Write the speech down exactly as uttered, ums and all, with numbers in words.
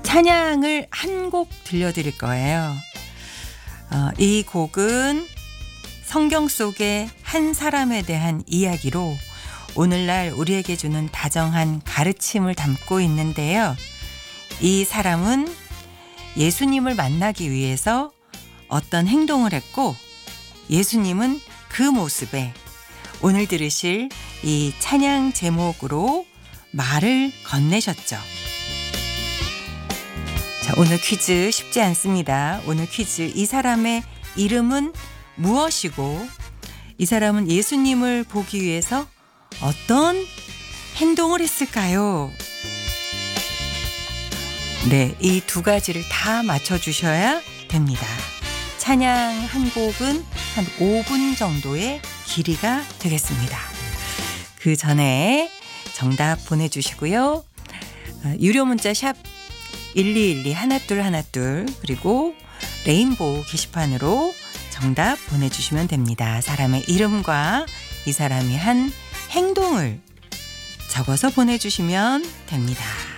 찬양을 한 곡 들려드릴 거예요. 어, 이 곡은 성경 속의 한 사람에 대한 이야기로 오늘날 우리에게 주는 다정한 가르침을 담고 있는데요. 이 사람은 예수님을 만나기 위해서 어떤 행동을 했고 예수님은 그 모습에 오늘 들으실 이 찬양 제목으로 말을 건네셨죠. 자, 오늘 퀴즈 쉽지 않습니다. 오늘 퀴즈, 이 사람의 이름은 무엇이고 이 사람은 예수님을 보기 위해서 어떤 행동을 했을까요? 네, 이 두 가지를 다 맞춰주셔야 됩니다. 찬양 한 곡은 한 오 분 정도의 길이가 되겠습니다. 그 전에 정답 보내주시고요. 유료 문자 샵 일이일이 하나둘 하나둘 그리고 레인보우 게시판으로 정답 보내주시면 됩니다. 사람의 이름과 이 사람이 한 행동을 적어서 보내주시면 됩니다.